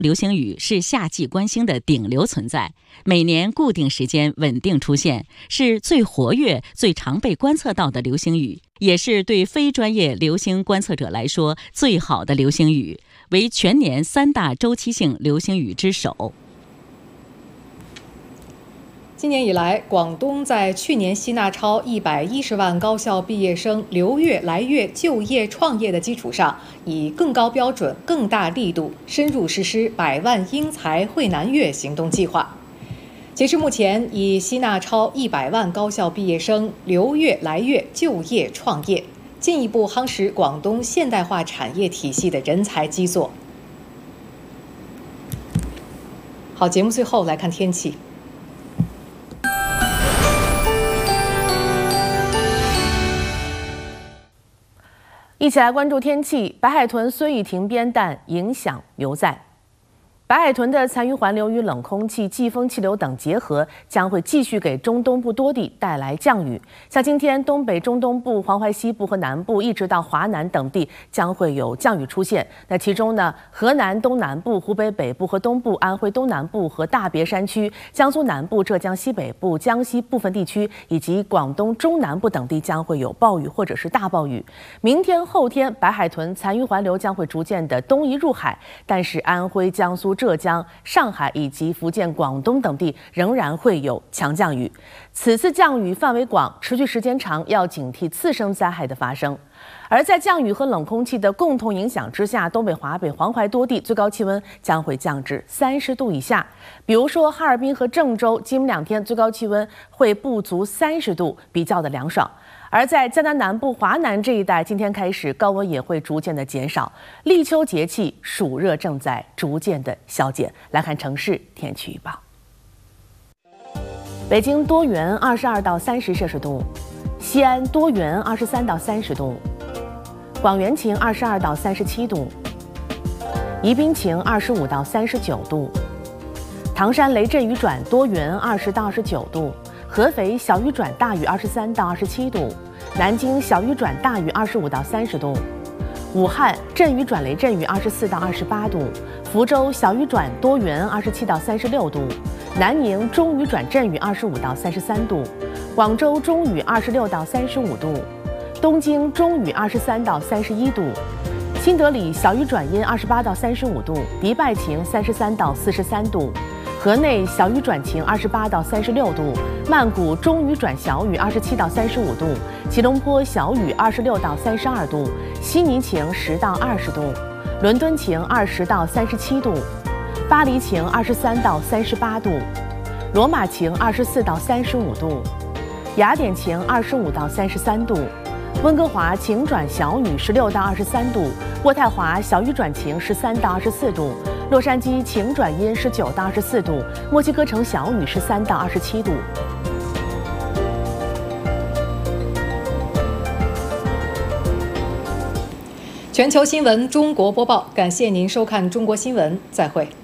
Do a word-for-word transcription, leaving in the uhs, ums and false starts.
流星雨是夏季观星的顶流存在，每年固定时间稳定出现，是最活跃、最常被观测到的流星雨，也是对非专业流星观测者来说最好的流星雨，为全年三大周期性流星雨之首。 今年以来，广东在去年吸纳超一百一十万高校毕业生留粤来粤就业创业的基础上，以更高标准、更大力度深入实施百万英才汇南粤行动计划。截至目前，已吸纳超一百万高校毕业生留粤来粤就业创业，进一步夯实广东现代化产业体系的人才基座。好，节目最后来看天气。 一起来关注天气。白海豚虽已停编，但影响犹在。白海豚的残余环流与冷空气、季风气流等结合，将会继续给中东部多地带来降雨。像今天，东北中东部、黄淮西部和南部，一直到华南等地将会有降雨出现。那其中呢，河南东南部、湖北北部和东部、安徽东南部和大别山区、江苏南部、浙江西北部、江西部分地区以及广东中南部等地将会有暴雨或者是大暴雨。明天、后天，白海豚残余环流将会逐渐的东移入海，但是安徽、江苏、浙江、上海以及福建、广东等地仍然会有强降雨。此次降雨范围广，持续时间长，要警惕次生灾害的发生。而在降雨和冷空气的共同影响之下，东北、华北、黄淮多地最高气温将会降至三十度以下。比如说哈尔滨和郑州，今明两天最高气温会不足三十度，比较的凉爽。而在江南南部、华南这一带，今天开始高温也会逐渐的减少，立秋节气暑热正在逐渐的消减。来看城市天气预报：北京多云，二十二到三十摄氏度；西安多云，二十三到三十度；广元晴，二十二到三十七度；宜宾晴，二十五到三十九度；唐山雷阵雨转多云，二十到二十九度。合肥小雨转大雨，二十三到二十七度；南京小雨转大雨，二十五到三十度；武汉阵雨转雷阵雨，二十四到二十八度；福州小雨转多云，二十七到三十六度；南宁中雨转阵雨，二十五到三十三度；广州中雨，二十六到三十五度；东京中雨，二十三到三十一度；新德里小雨转阴，二十八到三十五度；迪拜晴，三十三到四十三度；河内小雨转晴，二十八到三十六度；曼谷中雨转小雨，二十七到三十五度；吉隆坡小雨，二十六到三十二度；悉尼晴，十到二十度；伦敦晴，二十到三十七度；巴黎晴，二十三到三十八度；罗马晴，二十四到三十五度；雅典晴，二十五到三十三度；温哥华晴转小雨，十六到二十三度；渥太华小雨转晴，十三到二十四度；洛杉矶晴转阴，十九到二十四度；墨西哥城小雨，十三到二十七度。 全球新闻中国播报，感谢您收看中国新闻，再会。